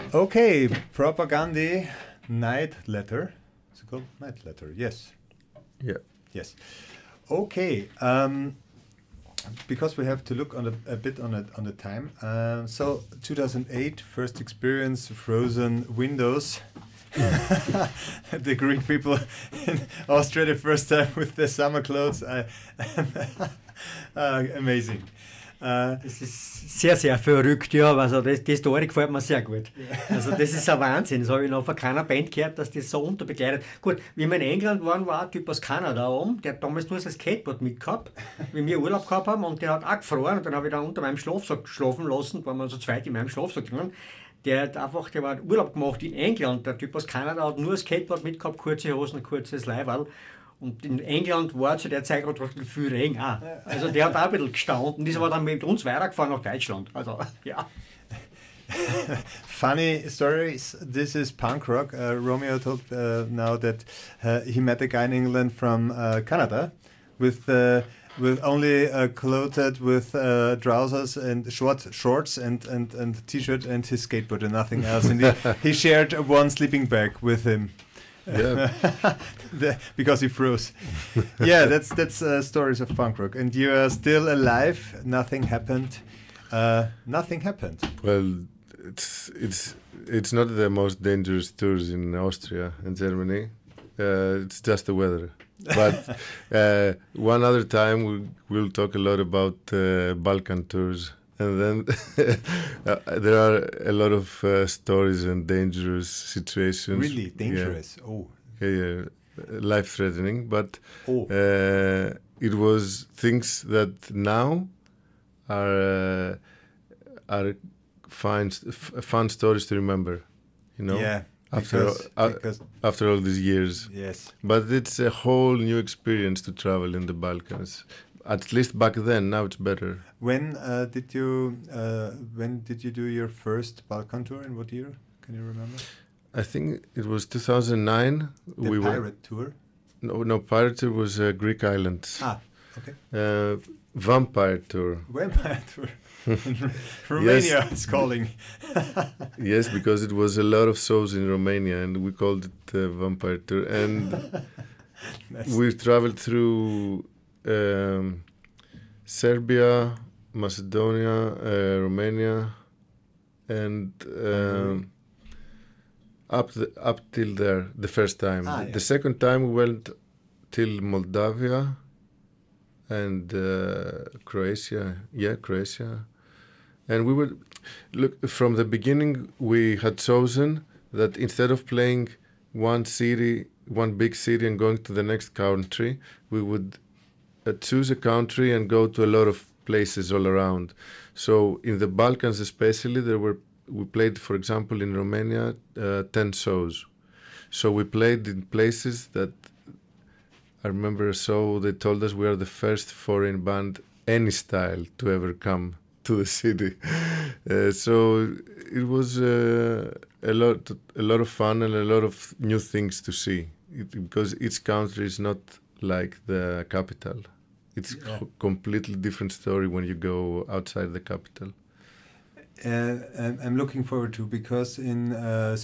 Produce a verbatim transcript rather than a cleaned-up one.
Okay, Propaganda Night Letter. Is it called Night Letter? Yes. Yeah. Yes. Okay. Um, because we have to look on a, a bit on it on the time. Um, so two thousand eight, first experience, frozen windows. The Greek people in Austria the first time with their summer clothes. Uh, uh, amazing. Uh, Das ist sehr, sehr verrückt, ja. Also das, die Story gefällt mir sehr gut. Also das ist ein Wahnsinn. Das habe ich noch von keiner Band gehört, dass das so unterbegleitet. Gut, wie wir in England waren, war ein Typ aus Kanada oben, der hat damals nur sein Skateboard mitgehabt, wie wir Urlaub gehabt haben, und der hat auch gefroren, und dann habe ich da unter meinem Schlafsack schlafen lassen, waren wir so zweit in meinem Schlafsack drin. Der hat einfach, der war Urlaub gemacht in England. Der Typ aus Kanada hat nur ein Skateboard mitgehabt, kurze Hosen, kurzes Leiberl. Und in England war zu der Zeit gerade viel Regen auch. Also der hat auch ein bisschen gestanden. Das war dann mit uns weitergefahren nach Deutschland. Also, ja. Funny stories. This is punk rock. Uh, Romeo told uh, now that uh, he met a guy in England from uh, Canada with uh, with only uh, clothed with uh, trousers and short shorts and and and t-shirt and his skateboard and nothing else. And he, he shared one sleeping bag with him. Yeah. the, because he froze. Yeah, that's that's uh, stories of punk rock. And you are still alive. Nothing happened. Uh, nothing happened. Well, it's it's it's not the most dangerous tours in Austria and Germany. Uh, it's just the weather. But uh, one other time we will talk a lot about uh, Balkan tours. And then uh, there are a lot of uh, stories and dangerous situations. Really dangerous. Yeah. Oh. Yeah, yeah. Life-threatening. But oh. uh, it was things that now are uh, are fine, f- fun stories to remember. You know. Yeah. After Because, all, uh, because after all these years. Yes. But it's a whole new experience to travel in the Balkans. At least back then. Now it's better. When uh, did you uh, when did you do your first Balkan tour? In what year? Can you remember? I think it was two thousand nine. The we pirate were, tour. No, no, pirate tour was uh, Greek islands. Ah, okay. Uh, vampire tour. Vampire tour. Romania is calling. Yes, because it was a lot of shows in Romania, and we called it uh, vampire tour. And nice. We traveled through um, Serbia, Macedonia, uh, Romania, and um, up the, up till there the first time. Ah, the, yeah. the second time we went till Moldavia and uh, Croatia. Yeah, Croatia. And we would look from the beginning. We had chosen that instead of playing one city, one big city, and going to the next country, we would uh, choose a country and go to a lot of places all around. So in the Balkans, especially, there were we played, for example, in Romania, uh, ten shows. So we played in places that I remember. So they told us we are the first foreign band, any style, to ever come to the city. Uh, so it was uh, a lot, a lot of fun and a lot of new things to see. It, because each country is not like the capital. It's a yeah. completely different story when you go outside the capital. Uh, and I'm looking forward to, because in uh,